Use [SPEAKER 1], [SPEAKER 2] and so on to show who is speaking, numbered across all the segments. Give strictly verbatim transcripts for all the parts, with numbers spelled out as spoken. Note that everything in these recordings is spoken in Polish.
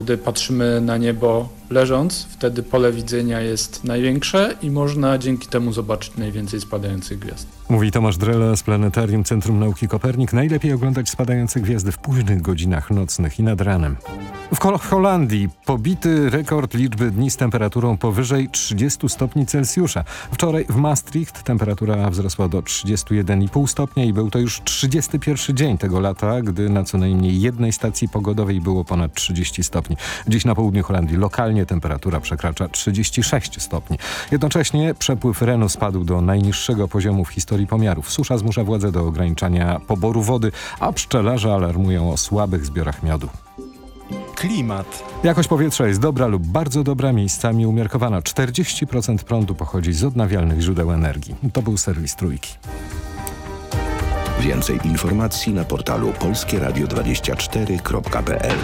[SPEAKER 1] Gdy patrzymy na niebo leżąc, wtedy pole widzenia jest największe i można dzięki temu zobaczyć najwięcej spadających gwiazd.
[SPEAKER 2] Mówi Tomasz Drela z Planetarium Centrum Nauki Kopernik. Najlepiej oglądać spadające gwiazdy w późnych godzinach nocnych i nad ranem. W Hol- Holandii pobity rekord liczby dni z temperaturą powyżej trzydziestu stopni Celsjusza. Wczoraj w Maastricht temperatura wzrosła do trzydziestu jeden i pół stopnia i był to już trzydziesty pierwszy dzień tego lata, gdy na co najmniej jednej stacji pogodowej było ponad trzydzieści stopni. Dziś na południu Holandii lokalnie temperatura przekracza trzydzieści sześć stopni. Jednocześnie przepływ Renu spadł do najniższego poziomu w historii pomiarów. Susza zmusza władze do ograniczania poboru wody, a pszczelarze alarmują o słabych zbiorach miodu.
[SPEAKER 3] Klimat.
[SPEAKER 2] Jakość powietrza jest dobra lub bardzo dobra, miejscami umiarkowana. czterdzieści procent prądu pochodzi z odnawialnych źródeł energii. To był serwis Trójki.
[SPEAKER 4] Więcej informacji na portalu polskie radio dwadzieścia cztery kropka p l.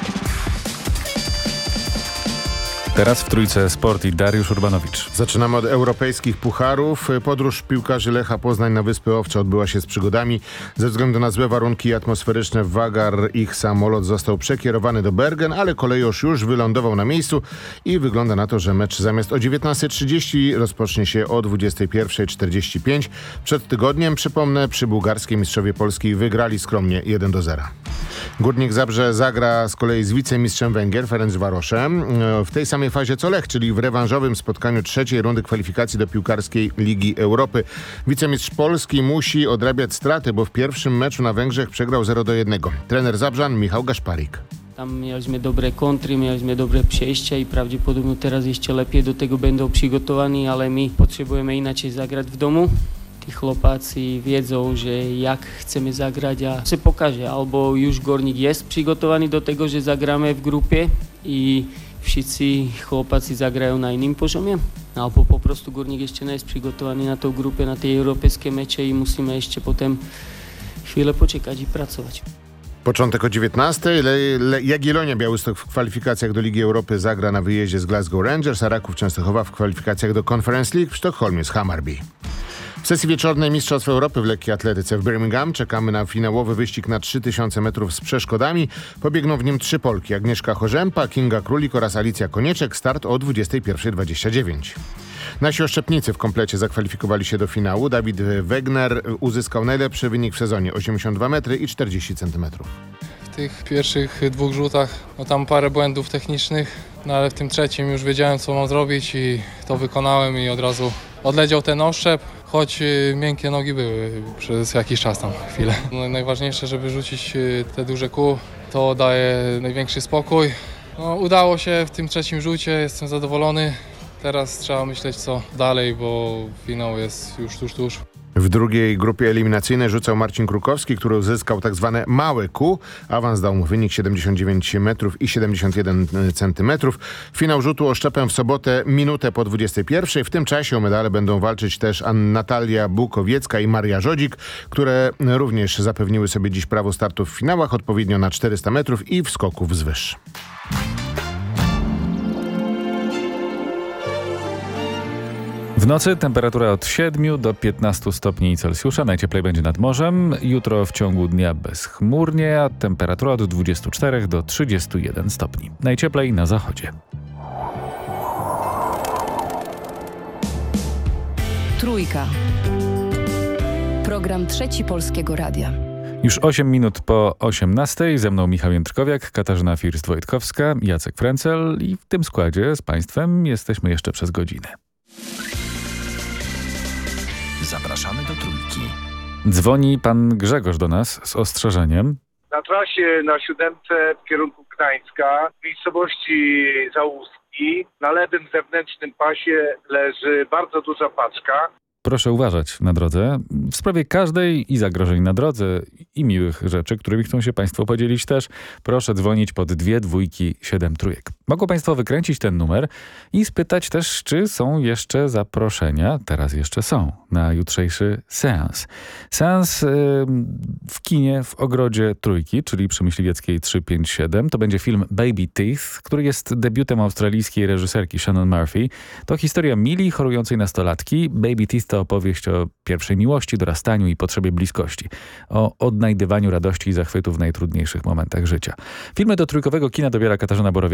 [SPEAKER 5] Teraz w Trójce Sport i Dariusz Urbanowicz.
[SPEAKER 6] Zaczynamy od europejskich pucharów. Podróż piłkarzy Lecha Poznań na Wyspy Owcze odbyła się z przygodami. Ze względu na złe warunki atmosferyczne w Wagar ich samolot został przekierowany do Bergen, ale kolejorz już wylądował na miejscu i wygląda na to, że mecz zamiast o dziewiętnasta trzydzieści rozpocznie się o dwudziesta pierwsza czterdzieści pięć. Przed tygodniem, przypomnę, przy bułgarskie mistrzowie Polski wygrali skromnie jeden do zera. Górnik Zabrze zagra z kolei z wicemistrzem Węgier Ferencvaroszem w tej samej fazie co Lech, czyli w rewanżowym spotkaniu trzeciej rundy kwalifikacji do piłkarskiej Ligi Europy. Wicemistrz Polski musi odrabiać straty, bo w pierwszym meczu na Węgrzech przegrał zero do jednego. Trener Zabrzan Michał Gaszparik.
[SPEAKER 7] Tam mieliśmy dobre kontry, mieliśmy dobre przejścia i prawdopodobnie teraz jeszcze lepiej do tego będą przygotowani, ale my potrzebujemy inaczej zagrać w domu. Tí chłopacy wiedzą, że jak chcemy zagrać, a się pokaże. Albo już Górnik jest przygotowany do tego, że zagramy w grupie i wszyscy chłopacy zagrają na innym poziomie. Albo po prostu Górnik jeszcze nie jest przygotowany na tą grupę, na te europejskie mecze i musimy jeszcze potem chwilę poczekać i pracować.
[SPEAKER 6] Początek o dziewiętnastej. Le- Le- Jagiellonia Białystok w kwalifikacjach do Ligi Europy zagra na wyjeździe z Glasgow Rangers, a Raków Częstochowa w kwalifikacjach do Conference League w Sztokholmie z Hammarby. W sesji wieczornej Mistrzostw Europy w lekkiej atletyce w Birmingham czekamy na finałowy wyścig na trzy tysiące metrów z przeszkodami. Pobiegną w nim trzy Polki: Agnieszka Chorzępa, Kinga Królik oraz Alicja Konieczek. Start o dwudziesta pierwsza dwadzieścia dziewięć. Nasi oszczepnicy w komplecie zakwalifikowali się do finału. Dawid Wegner uzyskał najlepszy wynik w sezonie: osiemdziesiąt dwa metry i czterdzieści centymetrów.
[SPEAKER 8] W tych pierwszych dwóch rzutach no tam parę błędów technicznych, no ale w tym trzecim już wiedziałem, co mam zrobić i to wykonałem i od razu odleciał ten oszczep, choć miękkie nogi były przez jakiś czas tam, chwilę. No, najważniejsze, żeby rzucić te duże kół, to daje największy spokój. No, udało się w tym trzecim rzucie, jestem zadowolony. Teraz trzeba myśleć, co dalej, bo finał jest już tuż, tuż.
[SPEAKER 6] W drugiej grupie eliminacyjnej rzucał Marcin Krukowski, który uzyskał tak zwane małe kół. Awans dał mu wynik siedemdziesiąt dziewięć metrów i siedemdziesiąt jeden centymetrów. Finał rzutu oszczepem w sobotę minutę po dwudziestej pierwszej. W tym czasie o medale będą walczyć też Natalia Bukowiecka i Maria Żodzik, które również zapewniły sobie dziś prawo startu w finałach, odpowiednio na czterysta metrów i w skoku wzwyż.
[SPEAKER 5] W nocy temperatura od siedmiu do piętnastu stopni Celsjusza, najcieplej będzie nad morzem. Jutro w ciągu dnia bezchmurnie, a temperatura od dwudziestu czterech do trzydziestu jeden stopni. Najcieplej na zachodzie.
[SPEAKER 9] Trójka. Program Trzeci Polskiego Radia.
[SPEAKER 5] Już osiem minut po osiemnastej. Ze mną Michał Jędrkowiak, Katarzyna First-Wojtkowska, Jacek Frencel i w tym składzie z Państwem jesteśmy jeszcze przez godzinę.
[SPEAKER 4] Zapraszamy do Trójki.
[SPEAKER 5] Dzwoni pan Grzegorz do nas z ostrzeżeniem.
[SPEAKER 10] Na trasie na siódemce w kierunku Gdańska, w miejscowości Załuski, na lewym zewnętrznym pasie leży bardzo duża paczka.
[SPEAKER 5] Proszę uważać na drodze. W sprawie każdej i zagrożeń na drodze i miłych rzeczy, którymi chcą się Państwo podzielić też, proszę dzwonić pod dwie dwójki siedem trójek. Mogą Państwo wykręcić ten numer i spytać też, czy są jeszcze zaproszenia, teraz jeszcze są, na jutrzejszy seans. Seans yy, w kinie w Ogrodzie Trójki, czyli przy Myśliwieckiej trzysta pięćdziesiąt siedem. To będzie film Baby Teeth, który jest debiutem australijskiej reżyserki Shannon Murphy. To historia Millie, chorującej nastolatki. Baby Teeth to opowieść o pierwszej miłości, dorastaniu i potrzebie bliskości. O odnajdywaniu radości i zachwytu w najtrudniejszych momentach życia. Filmy do trójkowego kina dobiera Katarzyna Borowiecka.